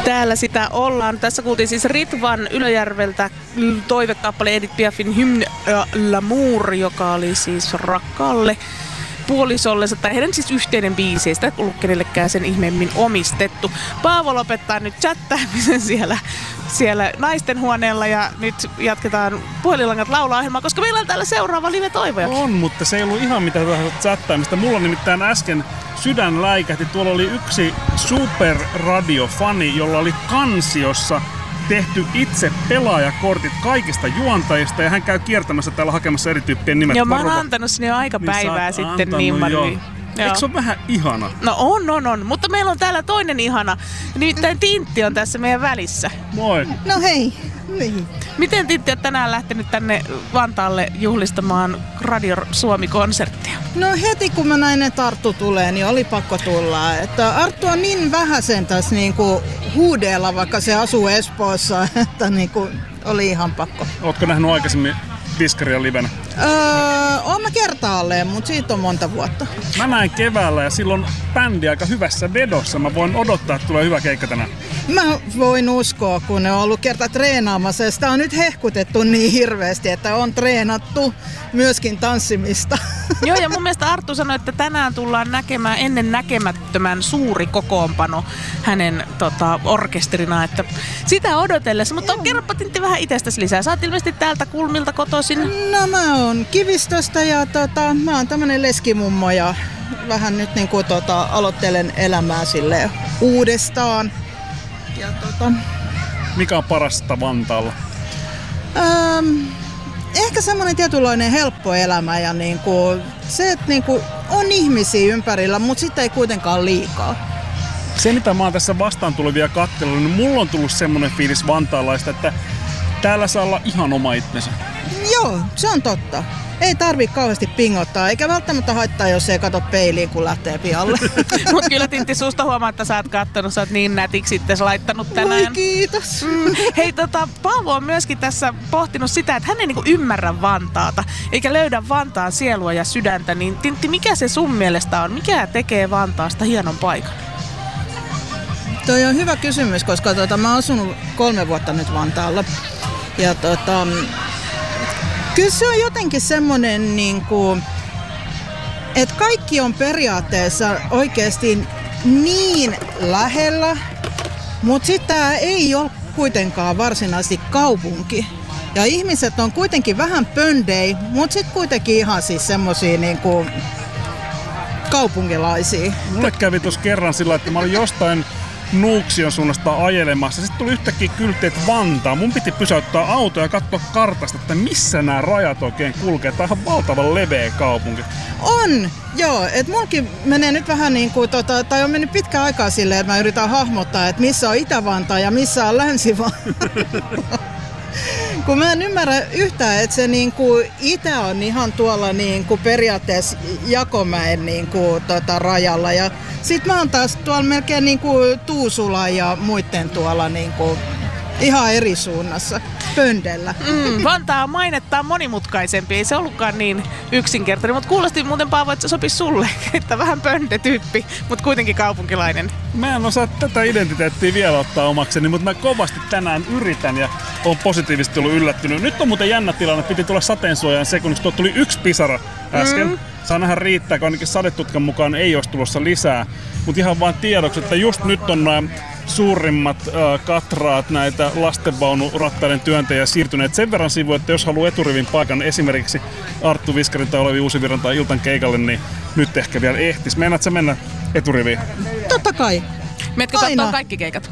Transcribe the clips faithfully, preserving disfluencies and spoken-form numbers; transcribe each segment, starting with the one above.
Täällä sitä ollaan. Tässä kuultiin siis Ritvan Ylöjärveltä toivekappale Edith Piafin Hymne à l'amour, joka oli siis rakkaalle puolisollensa, tai heidän siis yhteinen biisi, ei sitä ollut kenellekään sen ihmeemmin omistettu. Paavo lopettaa nyt chattaamisen siellä, siellä naisten huoneella ja nyt jatketaan puhelinlangat laulaohjelmaa, koska meillä on täällä seuraava live toivojakin. On, mutta se ei ollut ihan mitään chattaamista. Mulla nimittäin äsken sydän läikähti. Tuolla oli yksi superradiofani, jolla oli kansiossa tehty itse pelaajakortit kaikista juontajista ja hän käy kiertämässä täällä hakemassa eri tyyppien nimet. Joo, mä oon antanut sinne jo aika päivää niin sitten Nimmariin. Eikö se ole vähän ihana? No on, on, on. Mutta meillä on täällä toinen ihana. Nimittäin Tintti on tässä meidän välissä. Moi. No hei. Niin. Miten Tintti on tänään lähtenyt tänne Vantaalle juhlistamaan Radio Suomi-konserttia? No heti kun mä näin, että Arttu tulee, niin oli pakko tulla. Että Arttu on niin vähäsen tässä niinku huudeella, vaikka se asuu Espoossa, että niinku oli ihan pakko. Ootko nähnyt aikaisemmin Viskaria livenä? Öö, oon mä kertaalleen, mutta siitä on monta vuotta. Mä näin keväällä ja silloin bändi aika hyvässä vedossa. Mä voin odottaa, että tulee hyvä keikka tänään. Mä voin uskoa, kun ne on ollut kerta treenaamassa ja sitä on nyt hehkutettu niin hirveästi, että on treenattu myöskin tanssimista. Joo, ja mun mielestä Arttu sanoi, että tänään tullaan näkemään ennen näkemättömän suuri kokoonpano hänen tota, orkesterina, että sitä odotellessa. Mutta kerropa Tintti vähän itsestäsi lisää. Sä oot ilmeisesti täältä kulmilta kotoisin. No mä oon Kivistöstä ja tota, mä oon tämmönen leskimummo ja vähän nyt niinku tota, aloittelen elämää silleen uudestaan. Ja tota, mikä on parasta Vantaalla? Ähm, ehkä semmoinen tietynlainen helppo elämä ja niinku, se, että niinku, on ihmisiä ympärillä, mutta sitten ei kuitenkaan liikaa. Se, mitä mä oon tässä vastaan tulevia katsellut, niin mulla on tullut semmoinen fiilis vantaalaista, että täällä saa olla ihan oma itsensä. Joo, se on totta. Ei tarvii kauheasti pingottaa, eikä välttämättä haittaa, jos ei kato peiliin, kun lähtee pihalle. Mut kyllä Tintti, susta huomaa, että sä oot kattonut, sä oot niin nätiksi itses laittanut tänään. Voi kiitos. Mm. Hei, tota, Paavo on myöskin tässä pohtinut sitä, että hän ei niinku ymmärrä Vantaata, eikä löydä Vantaan sielua ja sydäntä. Niin Tintti, mikä se sun mielestä on? Mikä tekee Vantaasta hienon paikan? Toi on hyvä kysymys, koska tota, mä oon asunut kolme vuotta nyt Vantaalla. Ja tota, kyllä se on jotenkin semmonen, niin kuin, että kaikki on periaatteessa oikeasti niin lähellä, mutta sitten tää ei ole kuitenkaan varsinaisesti kaupunki. Ja ihmiset on kuitenkin vähän pöndei, mutta sitten kuitenkin ihan siis semmosia niin kuin kaupunkilaisia. Mulle kävi tuossa kerran sillä, että mä olin jostain Nuuksion suunnasta ajelemassa. Sitten tuli yhtäkkiä kyltti, että Vantaa. Mun piti pysäyttää auto ja katsoa kartasta, että missä nämä rajat oikein kulkee. Tämä on ihan valtavan leveä kaupunki. On, joo. Että mulkin menee nyt vähän niin kuin, tota, tai on mennyt pitkä aikaa silleen, että mä yritän hahmottaa, että missä on Itä-Vantaa ja missä on Länsi-Vantaa. Kun mä en ymmärrä yhtään, että se niinku itä on ihan tuolla niinku periaatteessa Jakomäen niinku tota rajalla ja sit mä oon taas tuolla melkein niinku Tuusula ja muiden tuolla niinku ihan eri suunnassa, pöndellä. Mm, Vantaa on mainettaan monimutkaisempi, ei se ollutkaan niin yksinkertainen, mutta kuulosti muuten Paavo, että se sopisi sulle, että vähän pöndetyyppi, mutta kuitenkin kaupunkilainen. Mä en osaa tätä identiteettiä vielä ottaa omakseni, mutta mä kovasti tänään yritän ja oon positiivisesti ollut yllättynyt. Nyt on muuten jännä tilanne, piti tulla sateensuojan sekunniksi, tuo tuli yksi pisara äsken. Mm. Saa nähdä riittääkö, ainakin sadetutkan mukaan ei olisi tulossa lisää, mutta ihan vaan tiedoksi, että just nyt on nämä suurimmat äh, katraat näitä lastenvaunurattaiden työntäjiä siirtyneet sen verran sivuun, että jos haluaa eturivin paikan esimerkiksi Arttu Viskarin tai Olevi Uusivirran tai Iltan keikalle, niin nyt ehkä vielä ehtis. Meinaat sä mennä eturiviin? Totta kai. Meetkö kattoo kaikki keikat?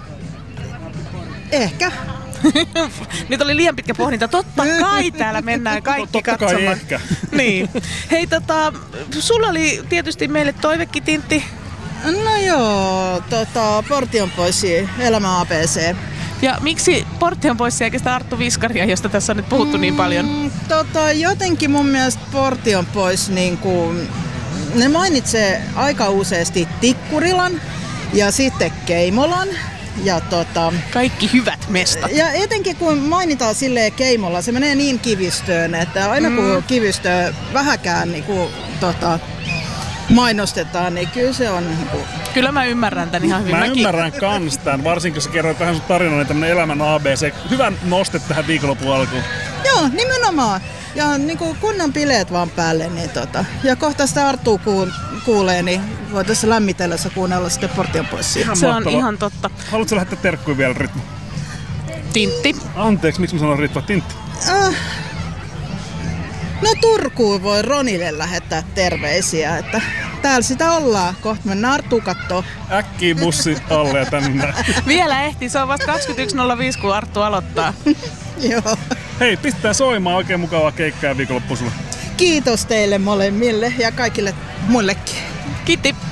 Ehkä. Nyt oli liian pitkä pohdinta. Totta kai täällä mennään kaikki Totta katsomaan. Kai ehkä. Niin. Hei, tota, sulla oli tietysti meille toivekin, Tintti. No joo, tota, Portion poissi, Elämä A B C. Ja miksi Portion poissi eikä sitä Arttu Viskaria, josta tässä on nyt puhuttu mm, niin paljon? Tota, jotenkin mun mielestä Portion pois, niin kuin, ne mainitsee aika useasti Tikkurilan ja sitten Keimolan. Ja tota, kaikki hyvät mestat. Ja etenkin kun mainitaan silleen Keimolla, se menee niin kivistöön, että aina kun mm. kivistö vähäkään niin kuin, tota, mainostetaan, niin kyllä se on niin kuin... Kyllä mä ymmärrän tän ihan hyvin. Mä Mäkin. ymmärrän kans tän, varsinkin kun sä kerroit tähän sun tarinan, niin tämmönen elämän A B C. Hyvä noste tähän viikonlopun alkuun. Joo, nimenomaan. Ja niin kuin kunnon bileet vaan päälle. Niin tota. Ja kohta sitä Arttua kuul- kuulee, niin voitaisiin lämmitellessä kuunnella sitten Portion Poissia. Ihan Se on mahtavaa. ihan totta. Haluatko lähettää terkkuja vielä, Ritva? Tintti. Anteeksi, miksi mä sanon Ritva? Tintti. Äh. No Turkuun voi Ronille lähettää terveisiä, että täällä sitä ollaan. Kohta mennään Arttua kattoo. Äkkiä bussi alle ja tänne. Vielä ehti, se on vasta kaksikymmentäyksi nolla viisi, kun Arttu aloittaa. Joo. Hei, pistetään soimaan. Oikein mukavaa keikkaa viikonloppuun sulle. Kiitos teille molemmille ja kaikille muillekin. Kiitti.